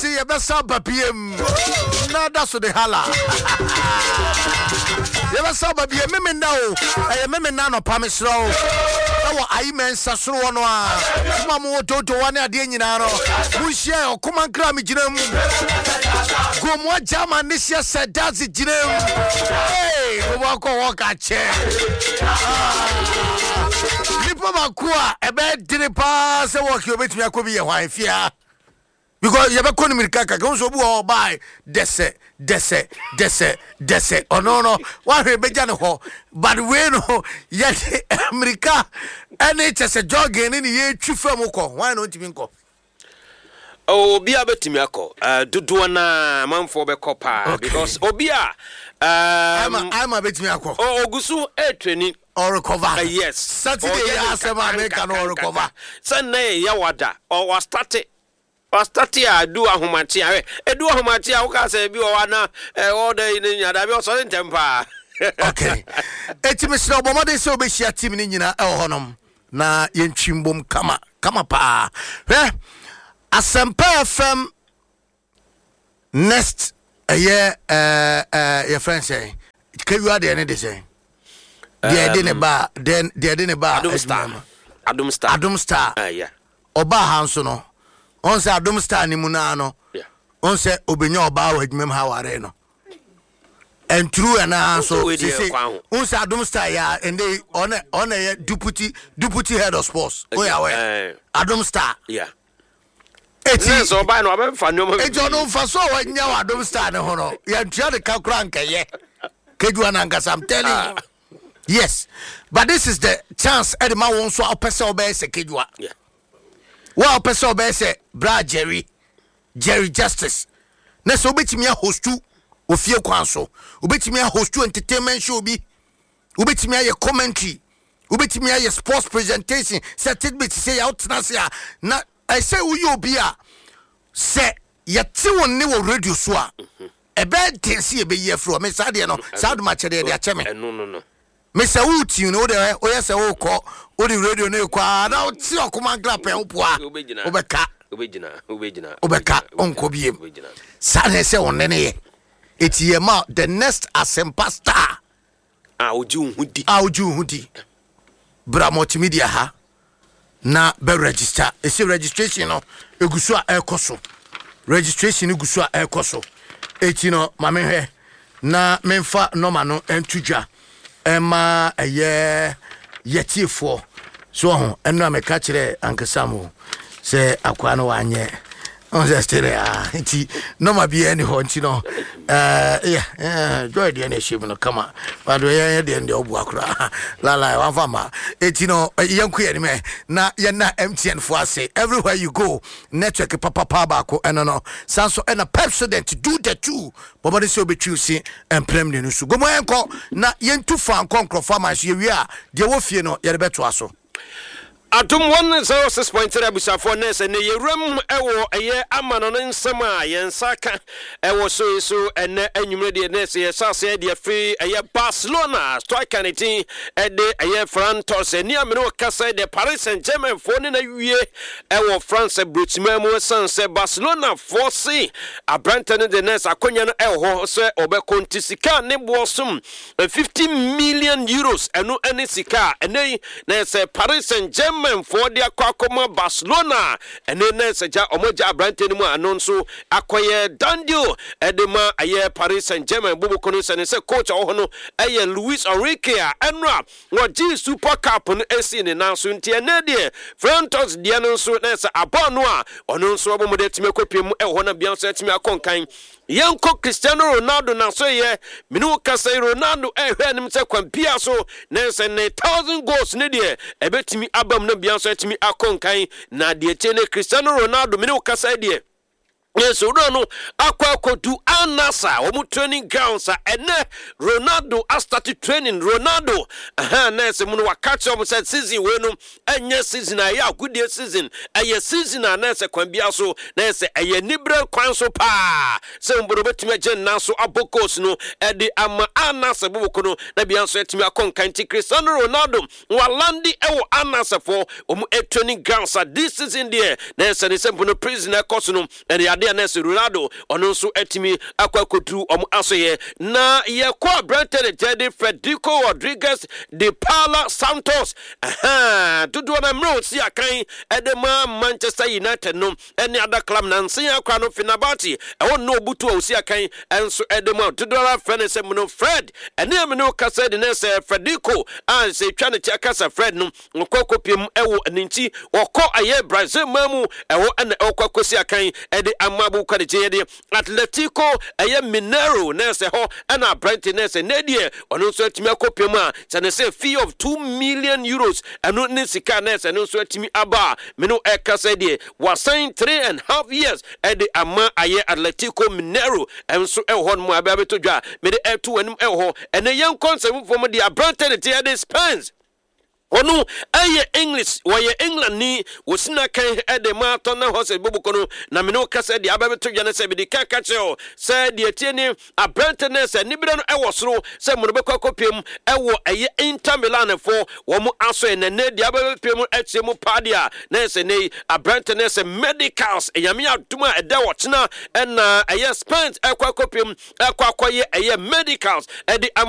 ti yebesa babiem na da so de hala yebesa babiem meme na o meme na no pamesro wo ayi mensa soro no a kuma mo toto wane ade nyina no mu hia okuma nkra me ginam gomo jama ne hia sedazi ginam wo ko wo ka che nipa makua ebe dire pa se wo ki obetumi akobi ye hwan fia because you be calling me kaka go so bu o buy dese oh no one we beja no ho but we no ye America any chese jogging ni ye twifam ko why no ntimi nko obi abetimi akọ dudu na manfo be kopa because obi a I'm a betimi akọ ogusu training or recover yes Saturday asema America no recover Sunday ya wada or was Pastatia do ahomatia edu ahomatia wo ka say bi o wana all day ni nyada bi o so ntempa okay etimi sino bomode se obehia team ni nyina e honom na yentwimbom kama pa Asempa FM next your friend say can you add any de say they didn't ba then they didn't ba Adum Star yeah oba hanso no on say Adum Star ni mu na no on say obenya oba wa adwumem ha ware no and true and so say on say Adum Star ya and they on a deputy head of sports oh yeah Adum Star yeah eti so ba no ba fa no ma ejo no fa so wa nya wa Adum Star ne ho no ya ntua de kakura nkaye keju ananga I'm telling you yes but this is the chance edema won so opese obey se kejua yeah wa opese obey se bra Jerry Justice na so obetimi hostu ofie kwan so obetimi hostu entertainment show bi obetimi aye commentary obetimi aye sports presentation set bit say ya otna se na I say uyi obi a se yete won ne wo radio so a ebe tensi ebe ye fro me sa de no sa do ma chere de acheme no Mr. Uti, you know, there, oh, yes, I call all the radio no qua now, see your command clap and Obeka, Uncle B. Sadness say on any. It's your mouth, the next Asempa star. Our June Hoodie. Bramot Media ha. Na be register. It's a registration of Ugusua Air Coso. Registration Ugusua Air Coso. Etino, Mamma, na Memfa Nomano and Tuja. Emma yeti for so eno ameka kire ankasamo se akwa no wanye on se stere nti no ma bia ni ho nti no joy de na shebe no kama but we de obu akura la wan fama eti no yanku ye me na ye na MTN for ase everywhere you go network papa ba ko eno no sanso ena president do the two bobody so be choose emprem ne nusu gomo enko na yentu fa nkonkro farmers ye wi a de wo fie no ye beto aso Atum 106.3 abusafo nese ne yeram ewo eye amano nsem a yensaka ewo so ene anwumre de nese yesase de free eye Barcelona striker neti ede eye Frantos eni amene kasa de Paris Saint-Germain fo ne na wie ewo France Brutimamo sanse Barcelona force abrantane de nese akonya no eho so obekontisika ne bosom 50 million euros eno ene sika ene nese Paris Saint-Germain for the Akoma Barcelona and then Saja Omoja Brantanimu Anonso Akoye Dandio Edema Aye Paris Saint-Germain Bobo Konos and say coach Ohono Aye Luis Enrique Enra no G Super Cup on SC in Nansunti and Nadia Frantos Dianonso Nessa Abanoa Ononso Modetimeko Pim Ehona Bianca Timia Conkain Yanko Cristiano Ronaldo na so ye minu kasa Ronaldo ehwe se kwampia so na se 1000 goals ne de ebetimi abam na bia so etimi akonkan na de chene Cristiano Ronaldo minu kasa de yes, no, Aquacotu Anasa, Omu training grounds, and Ronaldo has started training. Ronaldo, Ness, Munua catch up said season, when and yes, season, a good year season, a year season, and Nessa Quambiaso, Ness, a year Nibra Quanso Pa, some Bobotimajan Naso Abocos, no, at the Ama Anasa Bocono, Nabianso to me a concanti Cristiano Ronaldo, Walandi, Ewo Anasa for Omu training grounds, this is in there, Ness and the Sempono prisoner Cosino, and the ade na se Ronaldo ono nso atimi akwakotu omo asoye na ye kwa Brentford Teddy Federico Rodriguez de Paula Santos tudo na mro si akan edema Manchester United no ene ada club na nsen akwa no Fenerbahce no butu o si akan enso edema tudo na fenese mu no Fred ene me no kasa de na se Federico an se twa ne kasa Fred no nkokopiem ewo ninti okọ aye Brazil mamu ewo ene okokosi akan ede amabu kwade de Atletico aye Mineiro na se ho ena Brentford na se nedie ono nso atimi akopiem a se ne se fee of 2 million euros eno ne sika na se no nso atimi aba me no ekasa de wasan 3.5 years ede ama aye Atletico Mineiro enso eho no aba betodwa me de etu anim eho ene yen konsem fo mo de Brentford de Spurs onu aye English waye England ni wosina kan ede ma to na hose bobukono na me no kasa de ababeto dwane se be de kaka cheo se de tie ni Brentness ni bira no ewo soro se mo no bekokopiem ewo aye Inter Milan fo wo mo aso na ne de ababepiem atie mo padia na se nei Brentness medicals eyame aduma ede wo chena na aye Spence ekwakopiem ekwakoye aye medicals ede